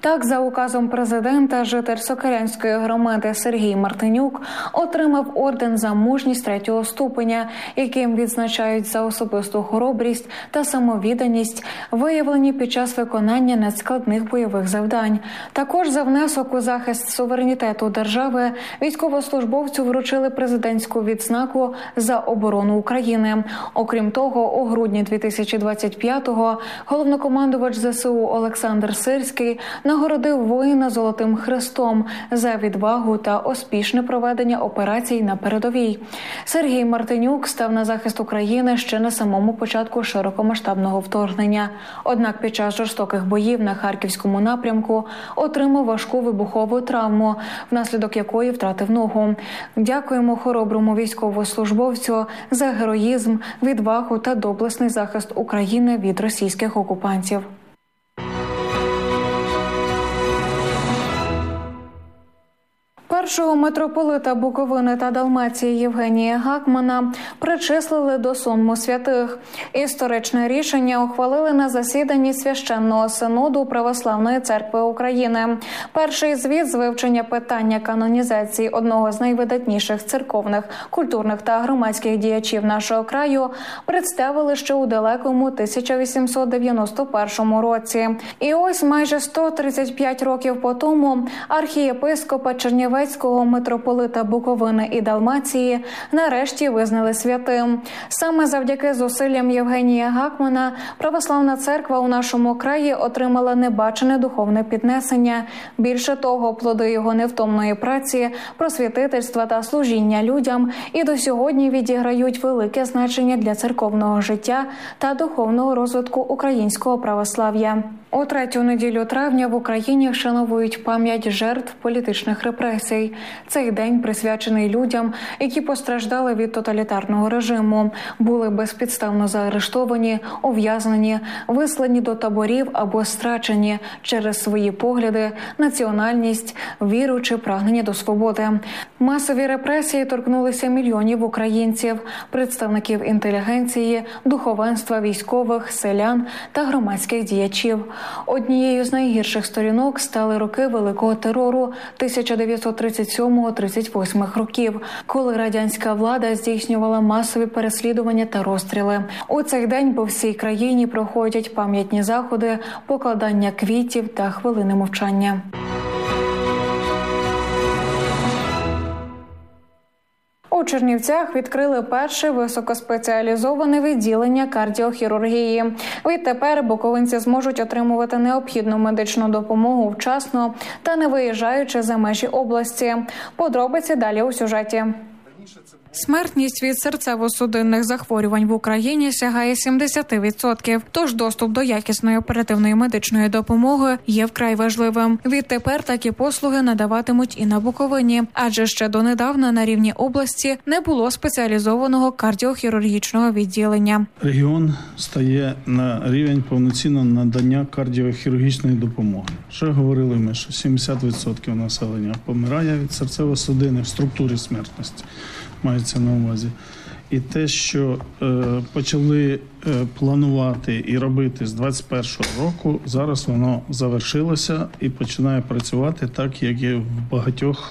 Так, за указом президента, житель Сокирянської громади Сергій Мартинюк отримав орден за мужність 3-го ступеня, яким відзначають за особисту хоробрість та самовідданість, виявлені під час виконання надскладних бойових завдань. Також за внесок у захист суверенітету держави військовослужбовцю вручили президентську відзнаку за оборону України. Окрім того, у грудні 2025-го головнокомандувач ЗСУ Олександр Сирський нагородив воїна Золотим Хрестом за відвагу та успішне проведення операцій на передовій. Сергій Мартинюк став на захист України ще на самому початку широкомасштабного вторгнення. Однак під час жорстоких боїв на Харківському напрямку отримав важку вибухову травму, внаслідок якої втратив ногу. Дякуємо хороброму військовослужбовцю за героїзм, відвагу та доблесний захист України від російських окупантів. Першого митрополита Буковини та Далмації Євгенія Гакмана причислили до сонму святих. Історичне рішення ухвалили на засіданні Священного Синоду Православної Церкви України. Перший звіт з вивчення питання канонізації одного з найвидатніших церковних, культурних та громадських діячів нашого краю представили ще у далекому 1891 році. І ось майже 135 років по тому архієпископа Чернівецького митрополита Буковини і Далмації нарешті визнали святим. Саме завдяки зусиллям Євгенія Гакмана православна церква у нашому краї отримала небачене духовне піднесення. Більше того, плоди його невтомної праці, просвітительства та служіння людям і до сьогодні відіграють велике значення для церковного життя та духовного розвитку українського православ'я. У 3-ю неділю травня в Україні вшановують пам'ять жертв політичних репресій. Цей день присвячений людям, які постраждали від тоталітарного режиму, були безпідставно заарештовані, ув'язнені, вислані до таборів або страчені через свої погляди, національність, віру чи прагнення до свободи. Масові репресії торкнулися мільйонів українців, представників інтелігенції, духовенства, військових, селян та громадських діячів. Однією з найгірших сторінок стали роки Великого терору 1937-38 років, коли радянська влада здійснювала масові переслідування та розстріли. У цей день по всій країні проходять пам'ятні заходи, покладання квітів та хвилини мовчання. У Чернівцях відкрили перше високоспеціалізоване відділення кардіохірургії. Відтепер буковинці зможуть отримувати необхідну медичну допомогу вчасно та не виїжджаючи за межі області. Подробиці далі у сюжеті. Смертність від серцево-судинних захворювань в Україні сягає 70%, тож доступ до якісної оперативної медичної допомоги є вкрай важливим. Відтепер такі послуги надаватимуть і на Буковині, адже ще донедавна на рівні області не було спеціалізованого кардіохірургічного відділення. Регіон стає на рівень повноцінного надання кардіохірургічної допомоги. Що говорили ми, що 70% населення помирає від серцево-судинних в структурі смертності. Мається на увазі. І те, що почали планувати і робити з 21-го року, зараз воно завершилося і починає працювати так, як і в багатьох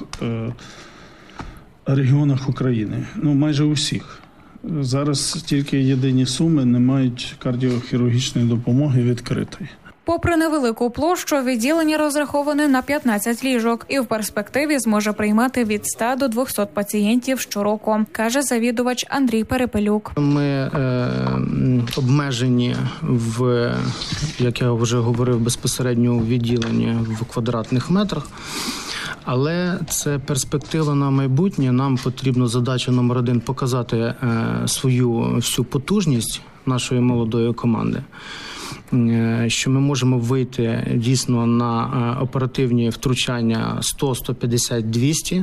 регіонах України. Ну, майже у всіх. Зараз тільки єдині Суми не мають кардіохірургічної допомоги відкритої. Попри невелику площу, відділення розраховане на 15 ліжок і в перспективі зможе приймати від 100 до 200 пацієнтів щороку, каже завідувач Андрій Перепелюк. Ми обмежені як я вже говорив, безпосередньо у відділенні в квадратних метрах. Але це перспектива на майбутнє. Нам потрібно задача номер 1 показати свою всю потужність нашої молодої команди. Що ми можемо вийти дійсно на оперативні втручання 100, 150, 200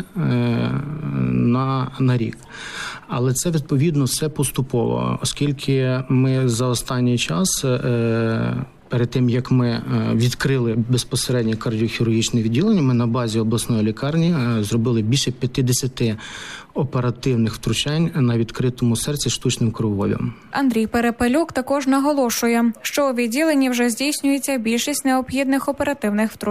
на рік. Але це, відповідно, все поступово, оскільки ми за останній час, перед тим, як ми відкрили безпосередньо кардіохірургічне відділення, ми на базі обласної лікарні зробили більше 50 оперативних втручань на відкритому серці штучним крововолем. Андрій Перепелюк також наголошує, що у відділенні вже здійснюється більшість необхідних оперативних втручань.